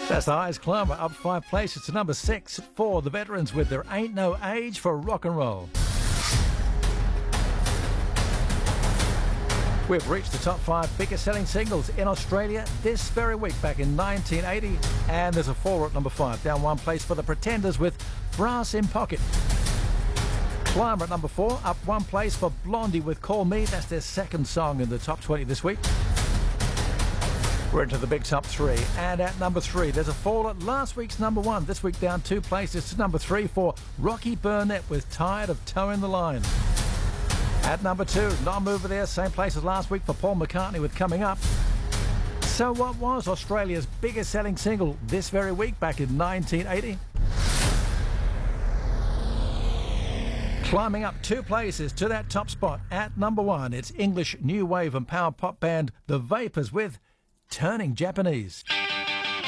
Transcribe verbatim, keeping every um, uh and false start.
That's the highest climber, up five places to number six for the Veterans with There Ain't No Age for Rock and Roll. We've reached the top five biggest selling singles in Australia this very week back in nineteen eighty, and there's a faller at number five, down one place for the Pretenders with Brass in Pocket. Climber at number four, up one place for Blondie with Call Me. That's their second song in the top twenty this week. We're into the big top three, and at number three, there's a fall at last week's number one. This week down two places to number three for Rocky Burnett with Tired of Towing the Line. At number two, non-mover there, same place as last week for Paul McCartney with Coming Up. So what was Australia's biggest selling single this very week back in nineteen eighty? Climbing up two places to that top spot at number one, it's English new wave and power pop band The Vapors with Turning Japanese.